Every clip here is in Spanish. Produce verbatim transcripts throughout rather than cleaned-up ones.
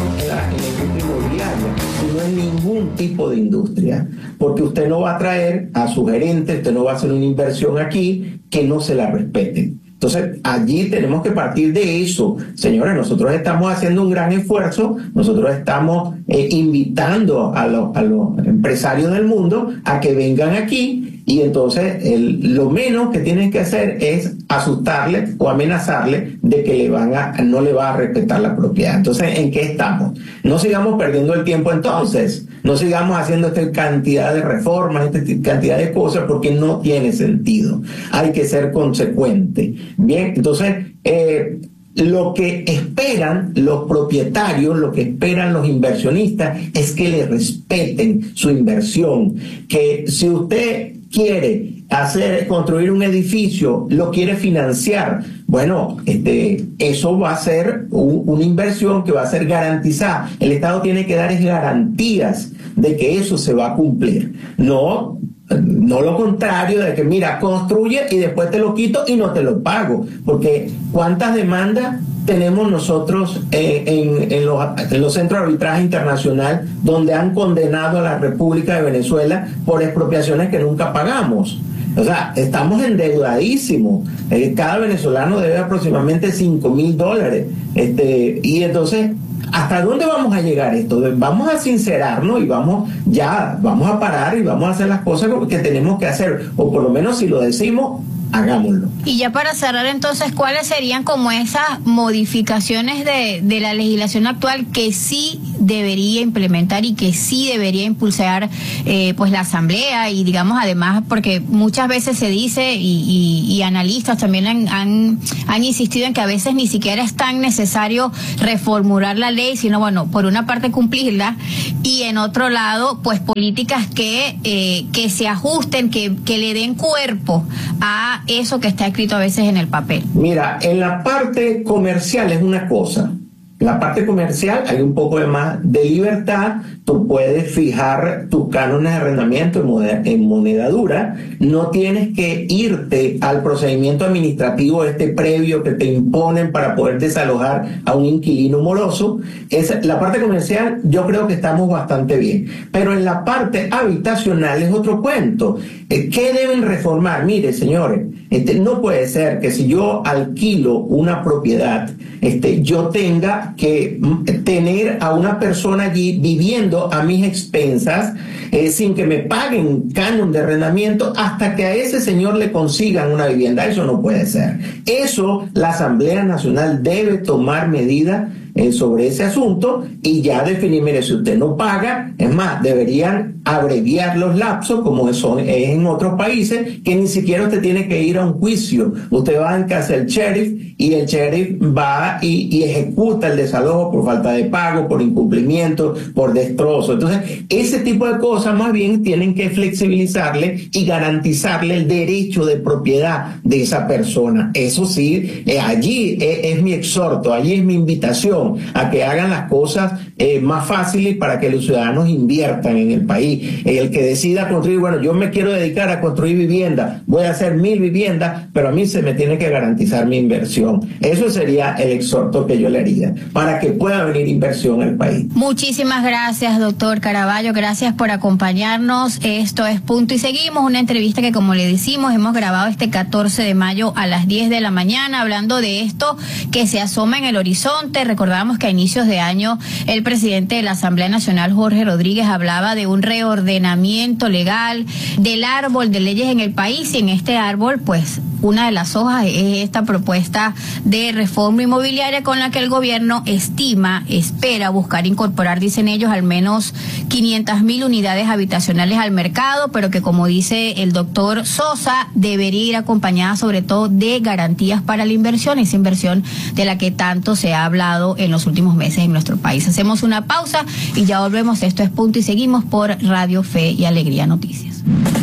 en la, en la industria inmobiliaria, sino en ningún tipo de industria, porque usted no va a traer a su gerente, usted no va a hacer una inversión aquí que no se la respete. Entonces, allí tenemos que partir de eso. Señores, nosotros estamos haciendo un gran esfuerzo, nosotros estamos eh, invitando a los, a los empresarios del mundo a que vengan aquí, y entonces el, lo menos que tienen que hacer es asustarle o amenazarle de que le van a, no le va a respetar la propiedad. Entonces, ¿en qué estamos? No sigamos perdiendo el tiempo entonces, no sigamos haciendo esta cantidad de reformas, esta cantidad de cosas, porque no tiene sentido. Hay que ser consecuente. Bien, entonces, eh, lo que esperan los propietarios, lo que esperan los inversionistas es que le respeten su inversión, que si usted quiere hacer, construir un edificio, lo quiere financiar, bueno, este, eso va a ser un, una inversión que va a ser garantizada. El Estado tiene que dar garantías de que eso se va a cumplir. No, no lo contrario de que, mira, construye y después te lo quito y no te lo pago. Porque ¿cuántas demandas tenemos nosotros eh, en, en, los, en los centros de arbitraje internacional donde han condenado a la República de Venezuela por expropiaciones que nunca pagamos? O sea, estamos endeudadísimos. Eh, cada venezolano debe aproximadamente cinco mil dólares. Este, y entonces, ¿hasta dónde vamos a llegar esto? Vamos a sincerarnos y vamos ya, vamos a parar y vamos a hacer las cosas que tenemos que hacer. O por lo menos si lo decimos, hagámoslo. Y ya para cerrar entonces, ¿cuáles serían como esas modificaciones de, de la legislación actual que sí debería implementar y que sí debería impulsar eh, pues la Asamblea? Y digamos además, porque muchas veces se dice y, y, y analistas también han, han, han insistido en que a veces ni siquiera es tan necesario reformular la ley, sino bueno, por una parte cumplirla y en otro lado pues políticas que, eh, que se ajusten, que, que le den cuerpo a eso que está escrito a veces en el papel. Mira, en la parte comercial es una cosa. En la parte comercial hay un poco de más de libertad. Tú puedes fijar tus cánones de arrendamiento en moneda, en moneda dura. No tienes que irte al procedimiento administrativo este previo que te imponen para poder desalojar a un inquilino moroso. Esa, la parte comercial yo creo que estamos bastante bien. Pero en la parte habitacional es otro cuento. ¿Qué deben reformar? Mire, señores, este, no puede ser que si yo alquilo una propiedad, este, yo tenga que tener a una persona allí viviendo a mis expensas eh, sin que me paguen canon de arrendamiento hasta que a ese señor le consigan una vivienda. Eso no puede ser. Eso la Asamblea Nacional debe tomar medidas eh, sobre ese asunto y ya definir, mire, si usted no paga, es más, deberían abreviar los lapsos como son es en otros países, que ni siquiera usted tiene que ir a un juicio. Usted va en casa del sheriff y el sheriff va y, y ejecuta el desalojo por falta de pago, por incumplimiento, por destrozo. Entonces, ese tipo de cosas más bien tienen que flexibilizarle y garantizarle el derecho de propiedad de esa persona. Eso sí, eh, allí es, es mi exhorto, allí es mi invitación a que hagan las cosas eh, más fáciles para que los ciudadanos inviertan en el país. El que decida construir, bueno, yo me quiero dedicar a construir viviendas, voy a hacer mil viviendas, pero a mí se me tiene que garantizar mi inversión. Eso sería el exhorto que yo le haría, para que pueda venir inversión al país. Muchísimas gracias, doctor Caraballo, gracias por acompañarnos. Esto es Punto y Seguimos, una entrevista que, como le decimos, hemos grabado este catorce de mayo a las diez de la mañana, hablando de esto que se asoma en el horizonte. Recordamos que a inicios de año el presidente de la Asamblea Nacional, Jorge Rodríguez, hablaba de un reordenamiento legal del árbol de leyes en el país, y en este árbol, pues, una de las hojas es esta propuesta de reforma inmobiliaria con la que el gobierno estima, espera buscar incorporar, dicen ellos, al menos quinientas mil unidades habitacionales al mercado, pero que, como dice el doctor Sosa, debería ir acompañada sobre todo de garantías para la inversión, esa inversión de la que tanto se ha hablado en los últimos meses en nuestro país. Hacemos una pausa y ya volvemos. Esto es Punto y Seguimos por Radio Fe y Alegría Noticias.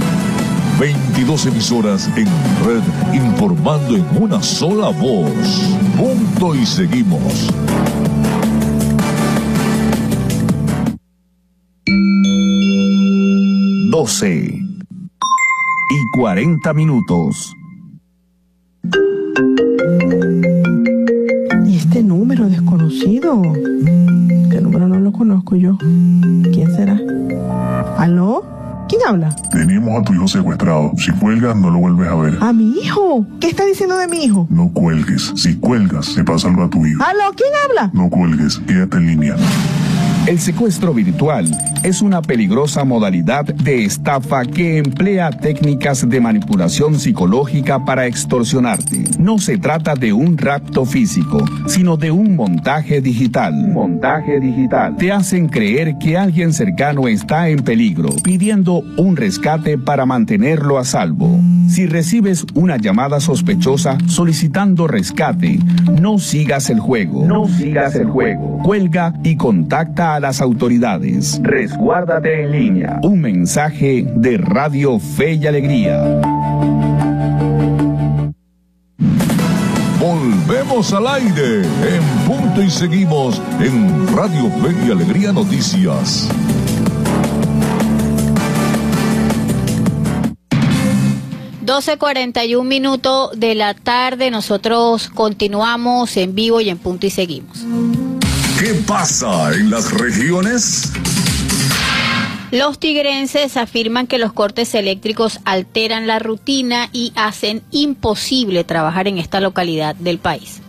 veintidós emisoras en red, informando en una sola voz. Punto y Seguimos. doce y cuarenta minutos. ¿Y este número desconocido? ¿Qué número número no lo conozco yo. ¿Quién será? ¿Aló? ¿Quién habla? Tenemos a tu hijo secuestrado. Si cuelgas, no lo vuelves a ver. ¿A mi hijo? ¿Qué está diciendo de mi hijo? No cuelgues. Si cuelgas, te pasa algo a tu hijo. ¿Aló? ¿Quién habla? No cuelgues. Quédate en línea. El secuestro virtual es una peligrosa modalidad de estafa que emplea técnicas de manipulación psicológica para extorsionarte. No se trata de un rapto físico, sino de un montaje digital. Montaje digital. Te hacen creer que alguien cercano está en peligro, pidiendo un rescate para mantenerlo a salvo. Si recibes una llamada sospechosa solicitando rescate, no sigas el juego. No sigas el juego. Cuelga y contacta a las autoridades. Resguárdate en línea. Un mensaje de Radio Fe y Alegría. Volvemos al aire en punto y seguimos en Radio Fe y Alegría Noticias. doce cuarenta y un minutos de la tarde, nosotros continuamos en vivo y en punto y seguimos. ¿Qué pasa en las regiones? Los tigrenses afirman que los cortes eléctricos alteran la rutina y hacen imposible trabajar en esta localidad del país.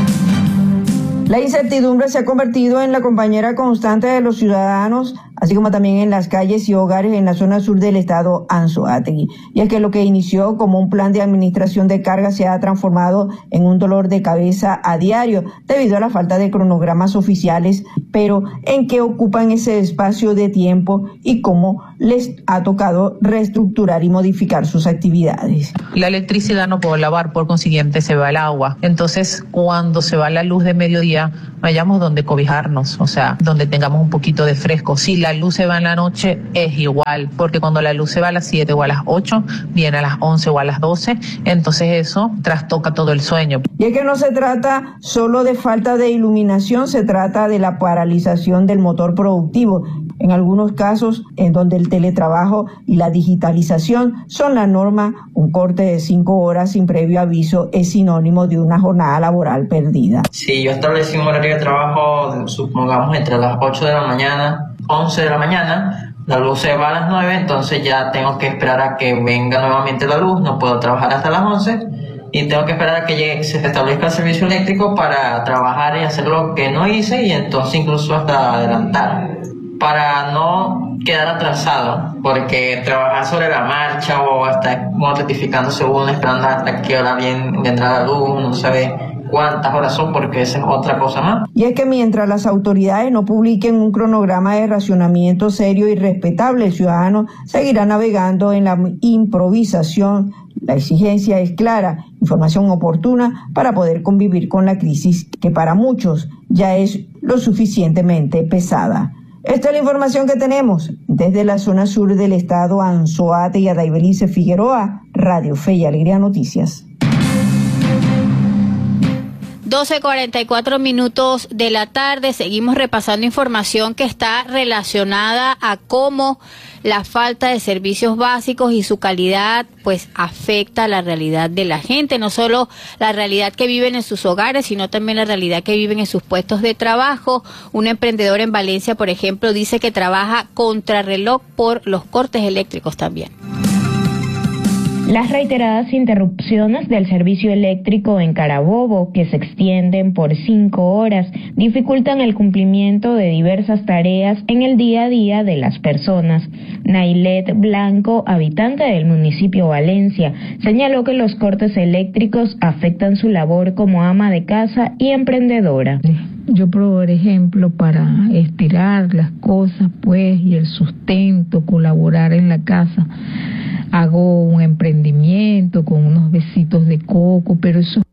La incertidumbre se ha convertido en la compañera constante de los ciudadanos, así como también en las calles y hogares en la zona sur del estado Anzoátegui. Y es que lo que inició como un plan de administración de carga se ha transformado en un dolor de cabeza a diario debido a la falta de cronogramas oficiales, pero ¿en qué ocupan ese espacio de tiempo y cómo les ha tocado reestructurar y modificar sus actividades? La electricidad no puedo lavar, por consiguiente se va el agua. Entonces, cuando se va la luz de mediodía, no hayamos donde cobijarnos, o sea, donde tengamos un poquito de fresco. Si la luz se va en la noche, es igual, porque cuando la luz se va a las siete o a las ocho, viene a las once o a las doce, entonces eso trastoca todo el sueño. Y es que no se trata solo de falta de iluminación, se trata de la paralización del motor productivo. En algunos casos, en donde el teletrabajo y la digitalización son la norma, un corte de cinco horas sin previo aviso es sinónimo de una jornada laboral perdida. Si yo establecí un horario de trabajo, supongamos entre las ocho de la mañana, once de la mañana, la luz se va a las nueve, entonces ya tengo que esperar a que venga nuevamente la luz, no puedo trabajar hasta las once y tengo que esperar a que llegue, se establezca el servicio eléctrico para trabajar y hacer lo que no hice y entonces incluso hasta adelantar, para no quedar atrasado, porque trabajar sobre la marcha o hasta rectificándose uno, esperando hasta que hora bien vendrá la luz, no sabe cuántas horas son, porque esa es otra cosa más. Y es que mientras las autoridades no publiquen un cronograma de racionamiento serio y respetable, el ciudadano seguirá navegando en la improvisación. La exigencia es clara, información oportuna para poder convivir con la crisis que para muchos ya es lo suficientemente pesada. Esta es la información que tenemos desde la zona sur del estado Anzoátegui y Adaibelice Figueroa, Radio Fe y Alegría Noticias. doce cuarenta y cuatro minutos de la tarde, seguimos repasando información que está relacionada a cómo la falta de servicios básicos y su calidad pues afecta la realidad de la gente, no solo la realidad que viven en sus hogares, sino también la realidad que viven en sus puestos de trabajo. Un emprendedor en Valencia, por ejemplo, dice que trabaja contrarreloj por los cortes eléctricos también. Las reiteradas interrupciones del servicio eléctrico en Carabobo, que se extienden por cinco horas, dificultan el cumplimiento de diversas tareas en el día a día de las personas. Nailet Blanco, habitante del municipio Valencia, señaló que los cortes eléctricos afectan su labor como ama de casa y emprendedora. Yo, por ejemplo, para estirar las cosas, pues, y el sustento, colaborar en la casa, hago un emprendimiento con unos besitos de coco, pero eso